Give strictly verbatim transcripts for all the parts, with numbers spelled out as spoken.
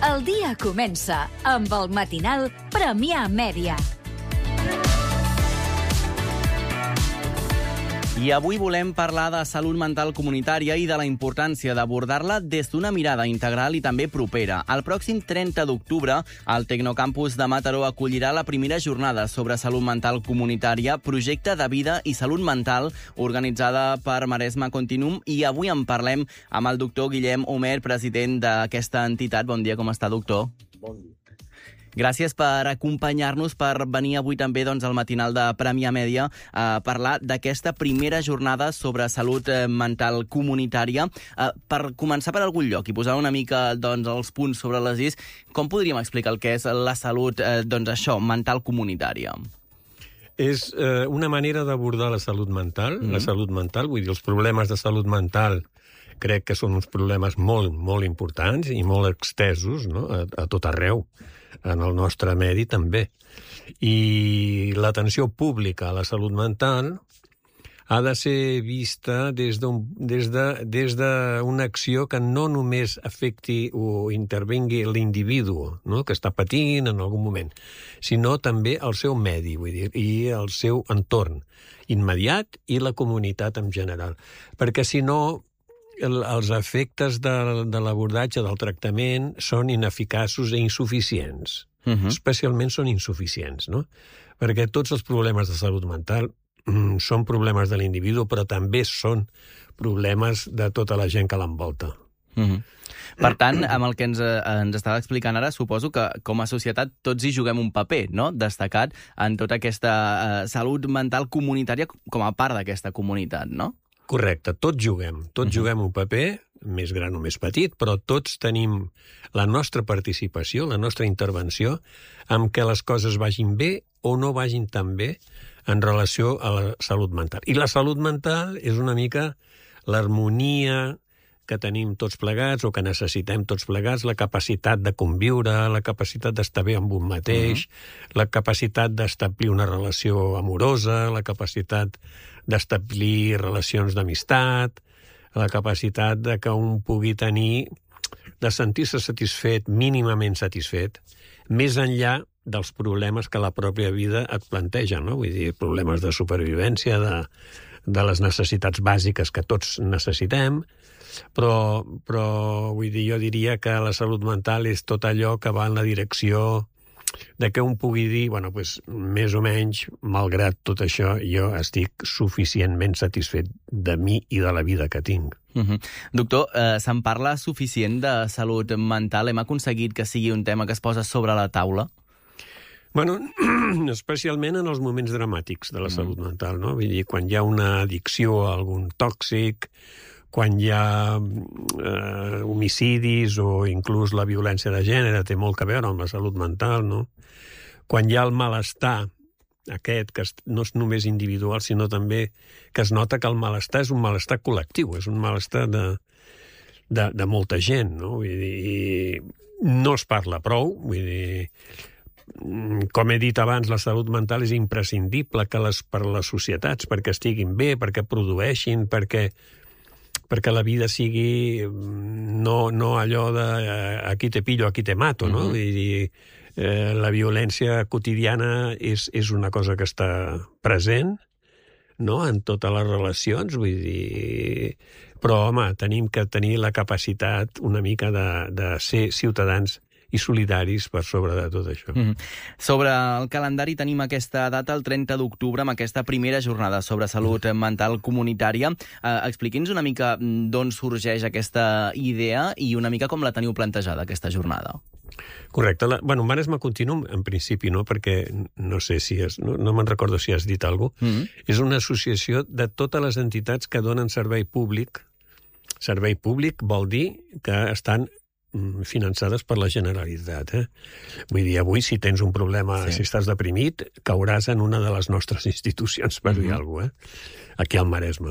El dia comença amb el matinal Premià Mèdia. I avui volem parlar de salut mental comunitària i de la importància d'abordar-la des d'una mirada integral i també propera. El pròxim trenta d'octubre, el Tecnocampus de Mataró acollirà la primera jornada sobre salut mental comunitària, projecte de vida i salut mental, organitzada per Maresme Continuum, i avui en parlem amb el doctor Guillem Homer, president d'aquesta entitat. Bon dia, com està, doctor? Bon dia. Gràcies per acompanyar-nos, per venir avui també doncs, al matinal de Premià Mèdia a parlar d'aquesta primera jornada sobre salut mental comunitària. Per començar per algun lloc i posar una mica doncs, els punts sobre les is, com podríem explicar el que és la salut doncs, això, mental comunitària? És eh, una manera d'abordar la salut mental. Mm-hmm. La salut mental, vull dir, els problemes de salut mental crec que són uns problemes molt, molt importants i molt extesos, no? a, a tot arreu. En el nostre medi també. I l'atenció pública a la salut mental ha de ser vista des d'un, des de, des d'una acció que no només afecti o intervingui l'individu, no? que està patint en algun moment, sinó també el seu medi, vull dir, i el seu entorn immediat i la comunitat en general. Perquè si no, El, els efectes de, de l'abordatge, del tractament, són ineficaços i insuficients. Uh-huh. Especialment són insuficients, no? Perquè tots els problemes de salut mental mm, són problemes de l'individu, però també són problemes de tota la gent que l'envolta. Uh-huh. Per tant, amb el que ens, ens estava explicant ara, suposo que com a societat tots hi juguem un paper, no?, destacat en tota aquesta uh, salut mental comunitària com a part d'aquesta comunitat, no? Correcte, tots juguem, tots uh-huh. juguem un paper, més gran o més petit, però tots tenim la nostra participació, la nostra intervenció, amb que les coses vagin bé o no vagin tan bé en relació a la salut mental. I la salut mental és una mica l'harmonia que tenim tots plegats o que necessitem tots plegats, la capacitat de conviure, la capacitat d'estar bé amb un mateix, uh-huh. la capacitat d'establir una relació amorosa, la capacitat d'establir relacions d'amistat, la capacitat de que un pugui tenir, de sentir-se satisfet, mínimament satisfet, més enllà dels problemes que la pròpia vida et planteja, no? Vull dir, problemes de supervivència, de, de les necessitats bàsiques que tots necessitem, però, però vull dir, jo diria que la salut mental és tot allò que va en la direcció de que un pugui dir, bueno, pues, més o menys, malgrat tot això, jo estic suficientment satisfet de mi i de la vida que tinc. Uh-huh. Doctor, eh, se'n parla suficient de salut mental? Hem aconseguit que sigui un tema que es posa sobre la taula? Bueno, especialment en els moments dramàtics de la uh-huh. salut mental, no? Vull dir, quan hi ha una addicció a algun tòxic, quan hi ha eh, homicidis o inclús la violència de gènere, té molt a veure amb la salut mental, no? Quan hi ha el malestar aquest, que no és només individual, sinó també que es nota que el malestar és un malestar col·lectiu, és un malestar de, de, de molta gent, no? Vull dir, no es parla prou, vull dir, com he dit abans, la salut mental és imprescindible que les, per les societats, perquè estiguin bé, perquè produeixin, perquè perquè la vida sigui no, no allò de eh, aquí te pillo, aquí te mato, no? Uh-huh. Vull dir, eh, la violència quotidiana és, és una cosa que està present, no?, en totes les relacions, vull dir... Però, home, tenim que tenir la capacitat una mica de, de ser ciutadans i solidaris per sobre de tot això. Mm-hmm. Sobre el calendari tenim aquesta data, el trenta d'octubre, amb aquesta primera jornada sobre salut mental comunitària. Eh, Expliqui'ns una mica d'on sorgeix aquesta idea i una mica com la teniu plantejada, aquesta jornada. Correcte. La, bueno, Maresme Continuum, en principi, no, perquè no sé si és, no, no me'n recordo si has dit alguna cosa, mm-hmm. és una associació de totes les entitats que donen servei públic. Servei públic vol dir que estan finançades per la Generalitat. Eh? Vull dir, avui, si tens un problema, sí. si estàs deprimit, cauràs en una de les nostres institucions, per mm-hmm. dir alguna cosa, eh? Aquí al Maresme.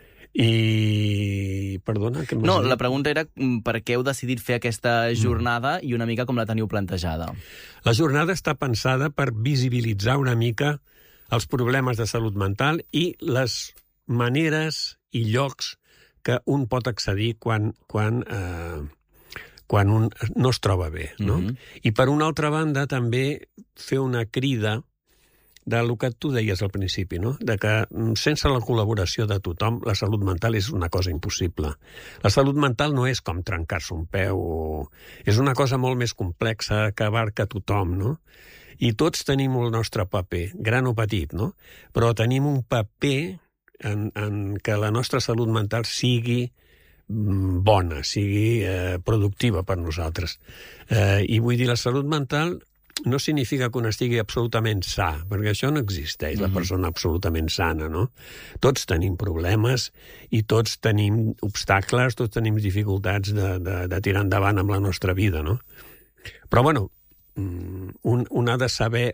I... Perdona, què m'has No, dit? la pregunta era per què heu decidit fer aquesta jornada mm. i una mica com la teniu plantejada. La jornada està pensada per visibilitzar una mica els problemes de salut mental i les maneres i llocs que un pot accedir quan, quan, eh, quan un no es troba bé, no? Mm-hmm. I per una altra banda també fer una crida del que tu deies al principi, no? De que sense la col·laboració de tothom la salut mental és una cosa impossible. La salut mental no és com trencar-se un peu, o... és una cosa molt més complexa que abarca tothom, no? I tots tenim el nostre paper, gran o petit, no? Però tenim un paper en, en que la nostra salut mental sigui bona, sigui eh, productiva per nosaltres. Eh, I vull dir, la salut mental no significa que un estigui absolutament sa, perquè això no existeix, mm-hmm. la persona absolutament sana, no? Tots tenim problemes i tots tenim obstacles, tots tenim dificultats de, de, de tirar endavant amb la nostra vida, no? Però, bueno, un, un ha de saber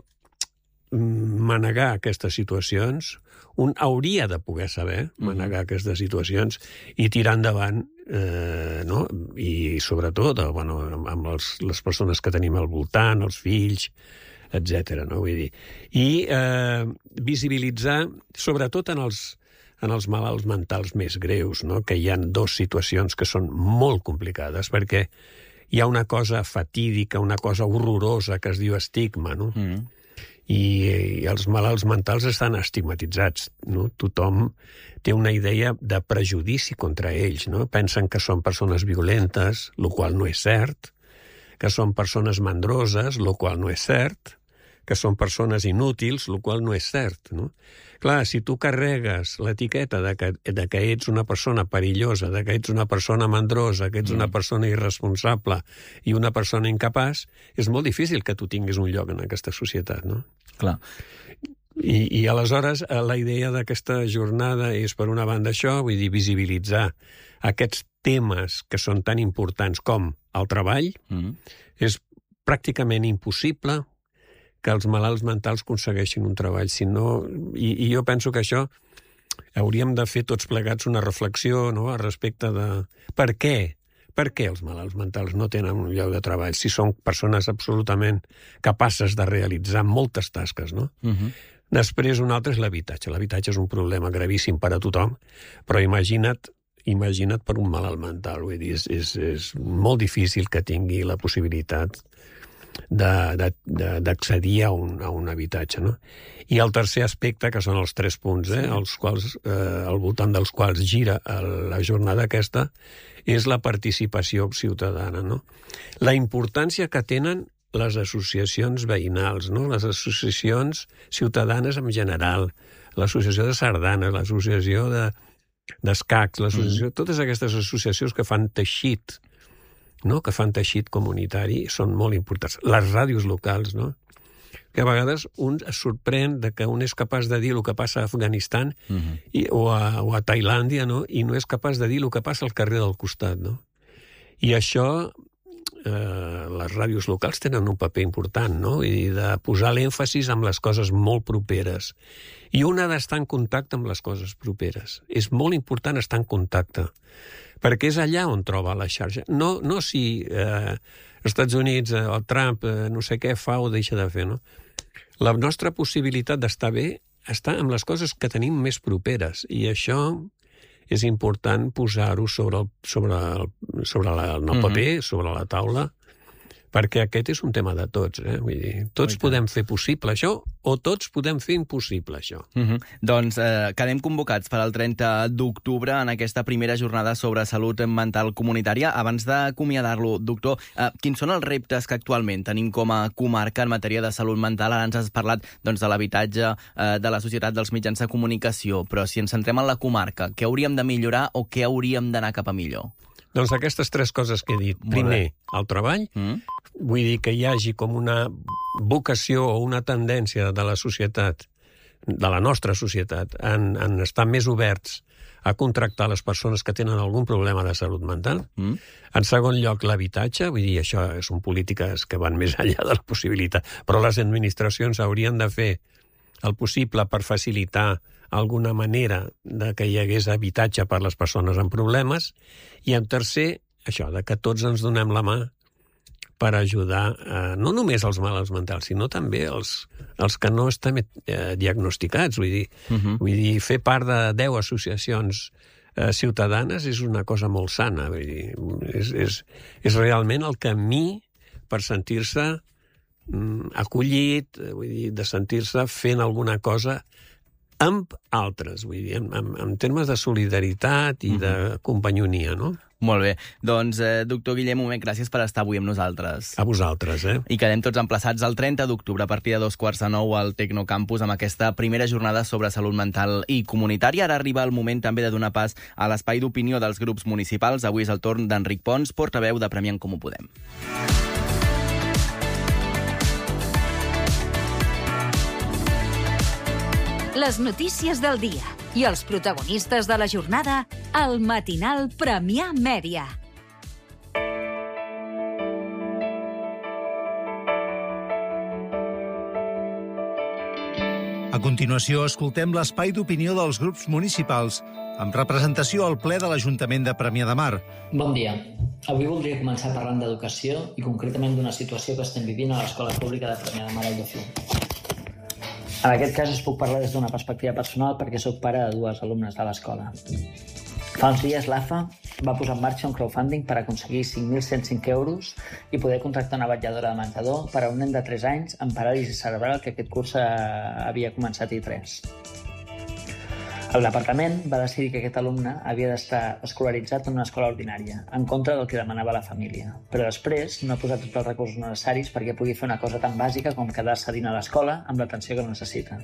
manegar aquestes situacions, un hauria de poder saber manegar mm-hmm. aquestes situacions i tirar endavant, eh, no? I sobretot bueno, amb els, les persones que tenim al voltant, els fills, etcètera. No? Vull dir. I eh, visibilitzar, sobretot en els, en els malalts mentals més greus, no? Que hi ha dues situacions que són molt complicades, perquè hi ha una cosa fatídica, una cosa horrorosa que es diu estigma, no? Mm. I, i els malalts mentals estan estigmatitzats, no? Tothom té una idea de prejudici contra ells, no? Pensen que són persones violentes, el qual no és cert, que són persones mandroses, el qual no és cert, que són persones inútils, el qual no és cert, no? Clar, si tu carregues l'etiqueta de que, de que ets una persona perillosa, de que ets una persona mandrosa, que ets mm. una persona irresponsable i una persona incapaç, és molt difícil que tu tinguis un lloc en aquesta societat, no? Clar. I, i aleshores la idea d'aquesta jornada és, per una banda, això, vull dir, visibilitzar aquests temes que són tan importants com el treball. Mm. És pràcticament impossible que els malalts mentals aconsegueixin un treball. Si no, i, I jo penso que això hauríem de fer tots plegats una reflexió, no?, al respecte de per què, per què els malalts mentals no tenen un lloc de treball si són persones absolutament capaces de realitzar moltes tasques, no? Uh-huh. Després, un altre és l'habitatge. L'habitatge és un problema gravíssim per a tothom, però imagina't, imagina't per un malalt mental. Vull dir, és, és, és molt difícil que tingui la possibilitat d'accedir a, un, a un habitatge, no? I el tercer aspecte, que són els tres punts, eh, els quals, eh, al voltant dels quals gira la jornada aquesta, és la participació ciutadana, no? La importància que tenen les associacions veïnals, no? Les associacions ciutadanes en general, l'associació de sardanes, l'associació de, d'escacs, l'associació, mm. totes aquestes associacions que fan teixit, no? Que fan teixit comunitari, són molt importants. Les ràdios locals, no? Que a vegades un es sorprèn de que un és capaç de dir el que passa a Afganistan uh-huh. i, o, a, o a Tailàndia, no? I no és capaç de dir el que passa al carrer del costat, no? I això, eh, les ràdios locals tenen un paper important, no? I de posar l'èmfasis amb les coses molt properes. I un ha d'estar en contacte amb les coses properes. És molt important estar en contacte, perquè és allà on troba la xarxa. No, no si eh, als Estats Units eh, el Trump eh, no sé què fa o deixa de fer, no? La nostra possibilitat d'estar bé està en les coses que tenim més properes, i això és important posar-ho sobre el, sobre el, sobre la, el mm-hmm. paper, sobre la taula, perquè aquest és un tema de tots, eh? Vull dir, tots podem fer possible això, o tots podem fer impossible això. Mm-hmm. Doncs eh, quedem convocats per al trenta d'octubre en aquesta primera jornada sobre salut mental comunitària. Abans d'acomiadar-lo, doctor, eh, quins són els reptes que actualment tenim com a comarca en matèria de salut mental? Ara ens has parlat doncs, de l'habitatge, eh, de la societat, dels mitjans de comunicació, però si ens centrem en la comarca, què hauríem de millorar o què hauríem d'anar cap a millor? Doncs aquestes tres coses que he dit. Primer, el treball. Mm. Vull dir que hi hagi com una vocació o una tendència de la societat, de la nostra societat, en, en estar més oberts a contractar les persones que tenen algun problema de salut mental. Mm. En segon lloc, l'habitatge. Vull dir, això són polítiques que van més enllà de la possibilitat, però les administracions haurien de fer el possible per facilitar alguna manera de que hi hagués habitatge per les persones amb problemes, i en tercer, això, de que tots ens donem la mà per ajudar eh, no només els malalts mentals, sinó també els, els que no estan eh, diagnosticats. Vull dir, uh-huh. vull dir, fer part de deu associacions eh, ciutadanes és una cosa molt sana. Vull dir, és, és, és realment el camí per sentir-se mm, acollit, vull dir, de sentir-se fent alguna cosa amb altres, vull dir, en, en, en termes de solidaritat i de companyonia, no? Molt bé. Doncs, eh, doctor Guillem Humet, gràcies per estar avui amb nosaltres. A vosaltres, eh? I quedem tots emplaçats el trenta d'octubre a partir de dos quarts de nou al Tecnocampus amb aquesta primera jornada sobre salut mental i comunitària. Ara arriba el moment també de donar pas a l'espai d'opinió dels grups municipals. Avui és el torn d'Enric Pons, portaveu de Premià en Comú Podem. Les notícies del dia i els protagonistes de la jornada al matinal Premià Mèdia. A continuació, escoltem l'espai d'opinió dels grups municipals amb representació al ple de l'Ajuntament de Premià de Mar. Bon dia. Avui voldria començar parlant d'educació i concretament d'una situació que estem vivint a l'Escola Pública de Premià de Mar al Dofí. En aquest cas us puc parlar des d'una perspectiva personal perquè sóc pare de dues alumnes de l'escola. Fa uns dies l'A F A va posar en marxa un crowdfunding per aconseguir cinc mil cent cinc euros i poder contractar una vetlladora de menjador per a un nen de tres anys amb paràlisi cerebral que aquest curs havia començat i tres. El departament va decidir que aquest alumne havia d'estar escolaritzat en una escola ordinària, en contra del que demanava la família. Però després no ha posat tots els recursos necessaris perquè pugui fer una cosa tan bàsica com quedar-se a dinar a l'escola amb l'atenció que necessita.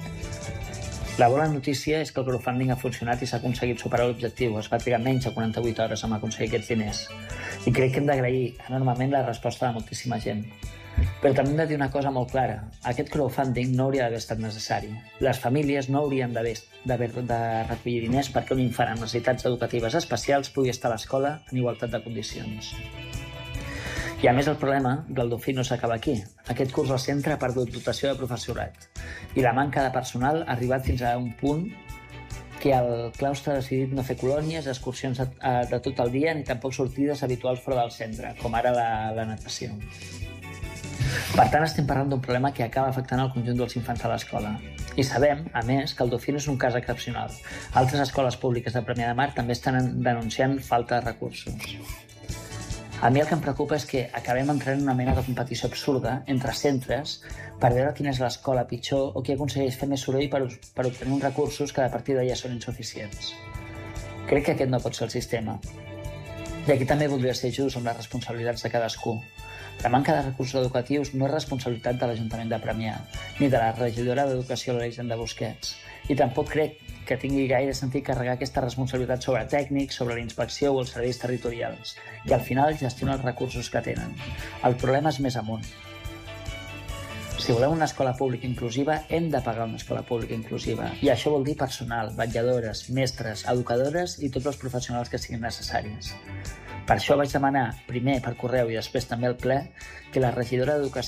La bona notícia és que el crowdfunding ha funcionat i s'ha aconseguit superar l'objectiu. Es va trigar menys de quaranta-vuit hores en aconseguir aquests diners. I crec que hem d'agrair enormement la resposta de moltíssima gent. Però també hem de dir una cosa molt clara. Aquest crowdfunding no hauria d'haver estat necessari. Les famílies no haurien d'haver de recollir diners perquè un infant amb necessitats educatives especials pugui estar a l'escola en igualtat de condicions. I a més el problema del Dofí no s'acaba aquí. Aquest curs el centre ha perdut dotació de professorat i la manca de personal ha arribat fins a un punt que el claustre ha decidit no fer colònies, excursions de, de tot el dia ni tampoc sortides habituals fora del centre, com ara la, la natació. Per tant, estem parlant d'un problema que acaba afectant el conjunt dels infants a l'escola. I sabem, a més, que el Dofí no és un cas excepcional. Altres escoles públiques de Premià de Mar també estan denunciant falta de recursos. A mi el que em preocupa és que acabem entrant en una mena de competició absurda entre centres per veure quina és l'escola pitjor o qui aconsegueix fer més soroll per, per obtenir uns recursos que de partida ja són insuficients. Crec que aquest no pot ser el sistema. I aquí també voldria ser just amb les responsabilitats de cadascú. La manca de recursos educatius no és responsabilitat de l'Ajuntament de Premià, ni de la regidora d'Educació l'Elisenda Busquets. I tampoc crec que tingui gaire sentit carregar aquesta responsabilitat sobre tècnics, sobre la inspecció o els serveis territorials, que al final gestionen els recursos que tenen. El problema és més amunt. Si volem una escola pública inclusiva, hem de pagar una escola pública inclusiva. I això vol dir personal, vetlladores, mestres, educadores i tots els professionals que siguin necessaris. Per això vaig demanar, primer per correu i després també al ple, que la regidora d'Educació